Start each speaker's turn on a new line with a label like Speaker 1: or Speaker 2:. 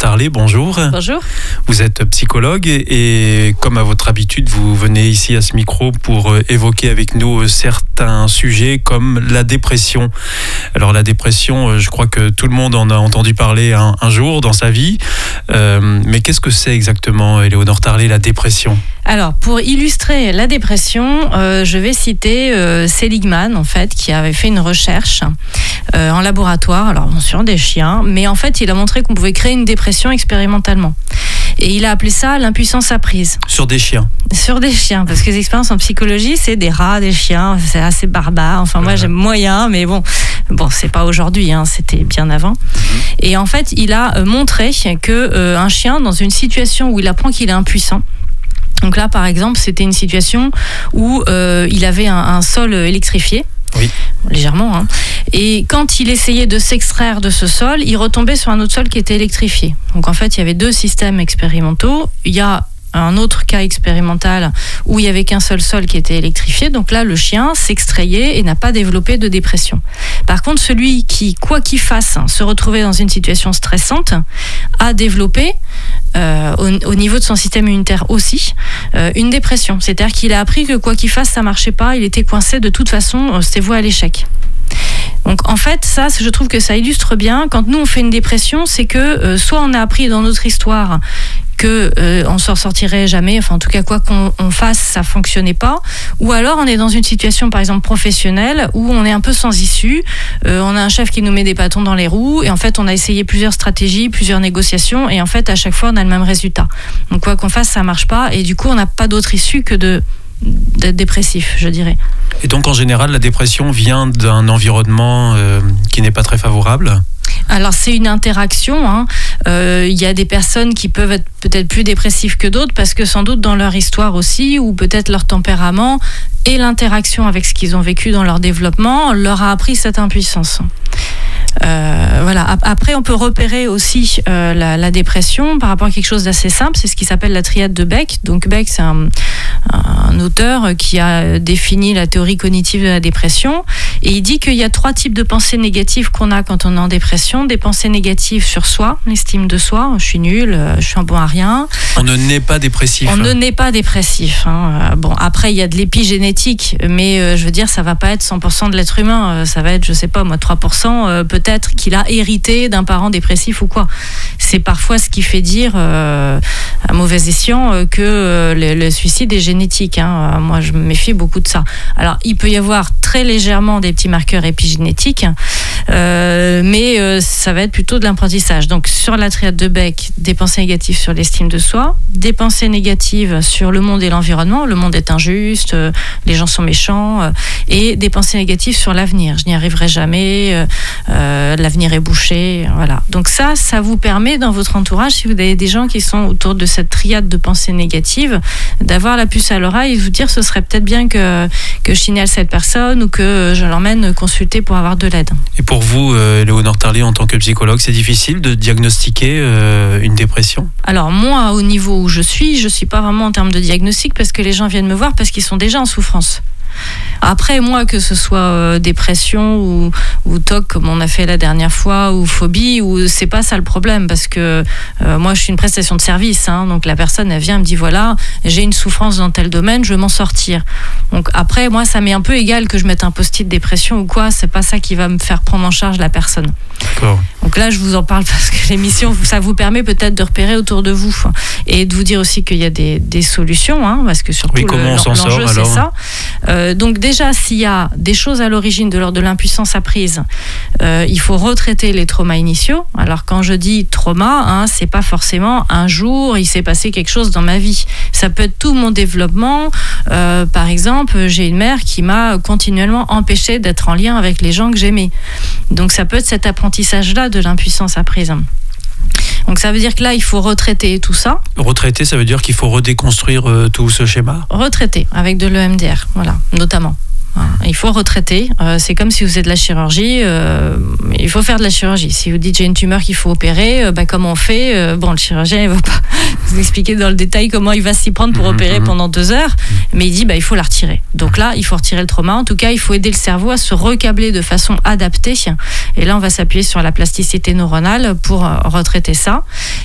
Speaker 1: Tarlet, bonjour.
Speaker 2: Bonjour.
Speaker 1: Vous êtes psychologue et comme à votre habitude, vous venez ici à ce micro pour évoquer avec nous certains sujets comme la dépression. Alors la dépression, je crois que tout le monde en a entendu parler un jour dans sa vie. Mais qu'est-ce que c'est exactement, Éléonore Tarlet, la dépression ?
Speaker 2: Alors, pour illustrer la dépression, je vais citer Seligman, en fait, qui avait fait une recherche en laboratoire, alors bien sûr des chiens, mais en fait, il a montré qu'on pouvait créer une dépression expérimentalement. Et il a appelé ça l'impuissance apprise.
Speaker 1: Sur des chiens ?
Speaker 2: Sur des chiens, parce que les expériences en psychologie, c'est des rats, des chiens, c'est assez barbare. Enfin, moi, j'aime moyen, mais bon, c'est pas aujourd'hui, c'était bien avant. Et en fait, il a montré que un chien, dans une situation où il apprend qu'il est impuissant, donc là, par exemple, c'était une situation où il avait un sol électrifié.
Speaker 1: Oui.
Speaker 2: Légèrement. Et quand il essayait de s'extraire de ce sol, il retombait sur un autre sol qui était électrifié. Donc en fait, il y avait deux systèmes expérimentaux. Il y a un autre cas expérimental où il n'y avait qu'un seul sol qui était électrifié. Donc là, le chien s'extrayait et n'a pas développé de dépression. Par contre, celui qui, quoi qu'il fasse, se retrouvait dans une situation stressante, a développé, au niveau de son système immunitaire aussi, une dépression. C'est-à-dire qu'il a appris que quoi qu'il fasse, ça ne marchait pas, il était coincé, de toute façon, c'était voué à l'échec. Donc en fait, ça, je trouve que ça illustre bien, quand nous on fait une dépression, c'est que soit on a appris dans notre histoire que on s'en sortirait jamais, enfin en tout cas quoi qu'on fasse, ça fonctionnait pas, ou alors on est dans une situation par exemple professionnelle où on est un peu sans issue, on a un chef qui nous met des bâtons dans les roues et en fait on a essayé plusieurs stratégies, plusieurs négociations et en fait à chaque fois on a le même résultat. Donc quoi qu'on fasse, ça marche pas et du coup on n'a pas d'autre issue que d'être dépressif, je dirais.
Speaker 1: Et donc en général, la dépression vient d'un environnement qui n'est pas très favorable ?
Speaker 2: Alors c'est une interaction, il y a des personnes qui peuvent être peut-être plus dépressives que d'autres parce que sans doute dans leur histoire aussi ou peut-être leur tempérament et l'interaction avec ce qu'ils ont vécu dans leur développement leur a appris cette impuissance. Voilà. Après, on peut repérer aussi la dépression par rapport à quelque chose d'assez simple, c'est ce qui s'appelle la triade de Beck. Donc Beck, c'est un auteur qui a défini la théorie cognitive de la dépression et il dit qu'il y a 3 types de pensées négatives qu'on a quand on est en dépression. Des pensées négatives sur soi, l'estime de soi, je suis nul, je suis un bon à rien.
Speaker 1: On ne naît pas dépressif.
Speaker 2: On ne naît pas dépressif. Bon, après, il y a de l'épigénétique, mais je veux dire, ça va pas être 100% de l'être humain. Ça va être, je sais pas, moi, 3%, peut-être qu'il a hérité d'un parent dépressif ou quoi. C'est parfois ce qui fait dire, à mauvais escient, que le suicide est génétique. Moi, je me méfie beaucoup de ça. Alors, il peut y avoir très légèrement des petits marqueurs épigénétiques, mais ça va être plutôt de l'apprentissage. Donc, sur la triade de Beck, des pensées négatives sur l'estime de soi, des pensées négatives sur le monde et l'environnement. Le monde est injuste, les gens sont méchants, et des pensées négatives sur l'avenir. Je n'y arriverai jamais, l'avenir est bouché, voilà. Donc ça vous permet dans votre entourage, si vous avez des gens qui sont autour de cette triade de pensées négatives, d'avoir la puce à l'oreille et de vous dire ce serait peut-être bien que je signale cette personne ou que je l'emmène consulter pour avoir de l'aide.
Speaker 1: Et pour vous, Éléonore Tarlet, en tant que psychologue, c'est difficile de diagnostiquer une dépression ?
Speaker 2: Alors moi, au niveau où je suis pas vraiment en termes de diagnostic parce que les gens viennent me voir parce qu'ils sont déjà en souffrance. Après, moi, que ce soit dépression ou TOC, comme on a fait la dernière fois, ou phobie, c'est pas ça le problème, parce que moi, je suis une prestation de service, donc la personne, elle vient, elle me dit, voilà, j'ai une souffrance dans tel domaine, je veux m'en sortir. Donc après, moi, ça m'est un peu égal que je mette un post-it dépression ou quoi, c'est pas ça qui va me faire prendre en charge la personne.
Speaker 1: D'accord.
Speaker 2: Donc là, je vous en parle parce que l'émission, ça vous permet peut-être de repérer autour de vous et de vous dire aussi qu'il y a des solutions, parce que surtout l'enjeu, c'est ça. Donc déjà, s'il y a des choses à l'origine de l'ordre de l'impuissance apprise, il faut retraiter les traumas initiaux. Alors quand je dis trauma, c'est pas forcément un jour, il s'est passé quelque chose dans ma vie. Ça peut être tout mon développement. Par exemple, j'ai une mère qui m'a continuellement empêché d'être en lien avec les gens que j'aimais. Donc ça peut être cet apprentissage-là de l'impuissance apprise. Donc ça veut dire que là, il faut retraiter tout ça.
Speaker 1: Retraiter, ça veut dire qu'il faut redéconstruire tout ce schéma ?
Speaker 2: Retraiter, avec de l'EMDR, voilà, notamment. Il faut retraiter. C'est comme si vous faites de la chirurgie. Il faut faire de la chirurgie. Si vous dites j'ai une tumeur qu'il faut opérer, comment on fait ? Le chirurgien il va pas vous expliquer dans le détail comment il va s'y prendre pour opérer pendant 2 heures, mais il dit il faut la retirer. Donc là, il faut retirer le trauma. En tout cas, il faut aider le cerveau à se recabler de façon adaptée. Et là, on va s'appuyer sur la plasticité neuronale pour retraiter ça.